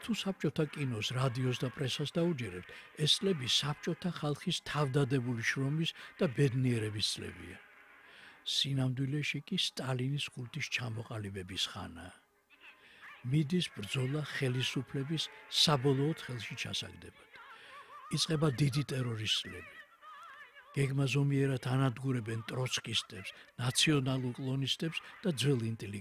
თუ საბჭოთა კინოს, რადიოს და პრესას დაუჯერებთ, ეს წლები საბჭოთა ხალხის თავდადებული შრომის და ბედნიერების წლებია. სინამდვილეში კი სტალინის კულტის ჩამოყალიბების ხანაა. მიდის ბრძოლა ხელისუფლების საბოლოოდ ხელში ჩასაგდებად. იწყება დიდი ტერორის წლები. გეგმაზომიერად ანადგურებენ ტროცკისტებს, ნაციონალურ კლონისტებს და ძველ ინტელიგენციას.